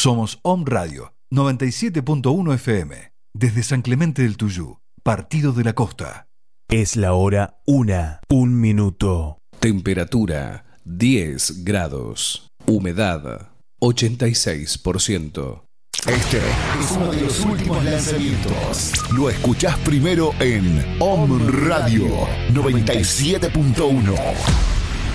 Somos Om Radio 97.1 FM, desde San Clemente del Tuyú, Partido de la Costa. Es la hora 1:01. Temperatura 10 grados. Humedad 86%. Este es uno de los últimos lanzamientos. Lo escuchás primero en Om Radio 97.1.